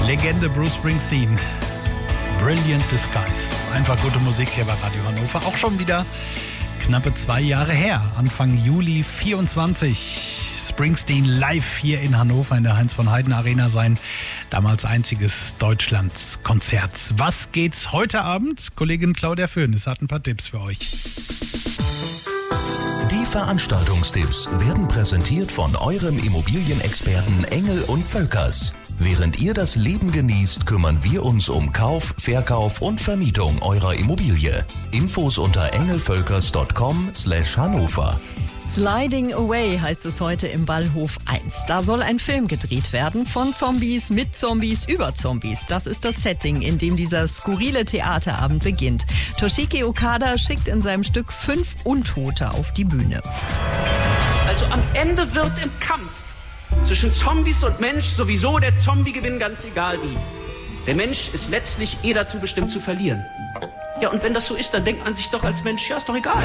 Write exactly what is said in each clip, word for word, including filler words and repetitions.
Legende Bruce Springsteen. Brilliant Disguise. Einfach gute Musik hier bei Radio Hannover. Auch schon wieder knappe zwei Jahre her. Anfang Juli vierundzwanzig. Springsteen live hier in Hannover in der Heinz von Heiden Arena, sein damals einziges Deutschlandskonzert. Was geht's heute Abend? Kollegin Claudia Föhnis hat ein paar Tipps für euch. Die Veranstaltungstipps werden präsentiert von eurem Immobilienexperten Engel und Völkers. Während ihr das Leben genießt, kümmern wir uns um Kauf, Verkauf und Vermietung eurer Immobilie. Infos unter engelvölkers punkt com slash Hannover. Sliding Away heißt es heute im Ballhof eins. Da soll ein Film gedreht werden, von Zombies, mit Zombies, über Zombies. Das ist das Setting, in dem dieser skurrile Theaterabend beginnt. Toshiki Okada schickt in seinem Stück fünf Untote auf die Bühne. Also am Ende wird im Kampf zwischen Zombies und Mensch sowieso der Zombie gewinnen, ganz egal wie. Der Mensch ist letztlich eh dazu bestimmt zu verlieren. Ja, und wenn das so ist, dann denkt man sich doch als Mensch, ja, ist doch egal.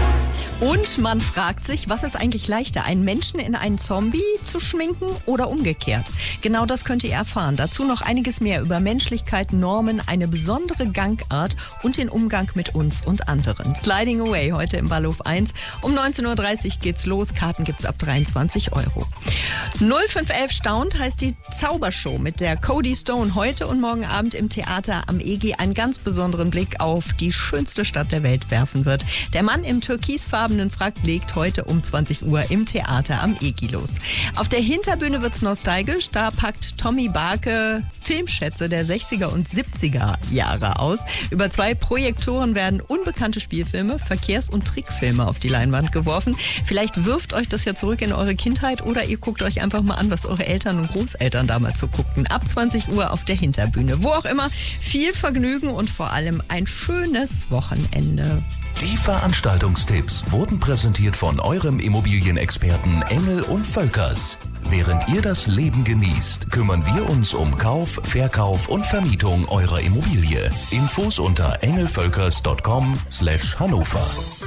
Und man fragt sich, was ist eigentlich leichter, einen Menschen in einen Zombie zu schminken oder umgekehrt? Genau das könnt ihr erfahren. Dazu noch einiges mehr über Menschlichkeit, Normen, eine besondere Gangart und den Umgang mit uns und anderen. Sliding Away heute im Ballhof eins. Um neunzehn Uhr dreißig geht's los. Karten gibt's ab dreiundzwanzig Euro. null fünf elf Staunt heißt die Zaubershow mit der Cody Stone heute und morgen Abend im Theater am E G einen ganz besonderen Blick auf die schönste Stadt der Welt werfen wird. Der Mann im türkisfarbenen Frack legt heute um zwanzig Uhr im Theater am E G los. Auf der Hinterbühne wird's nostalgisch. Da packt Tommy Barke Filmschätze der sechziger und siebziger Jahre aus. Über zwei Projektoren werden unbekannte Spielfilme, Verkehrs- und Trickfilme auf die Leinwand geworfen. Vielleicht wirft euch das ja zurück in eure Kindheit oder ihr guckt euch einfach mal an, was eure Eltern und Großeltern damals so guckten. Ab zwanzig Uhr auf der Hinterbühne. Wo auch immer, viel Vergnügen und vor allem ein schönes Wochenende. Die Veranstaltungstipps wurden präsentiert von eurem Immobilienexperten Engel und Völkers. Während ihr das Leben genießt, kümmern wir uns um Kauf, Verkauf und Vermietung eurer Immobilie. Infos unter engelvölkers punkt com slash Hannover.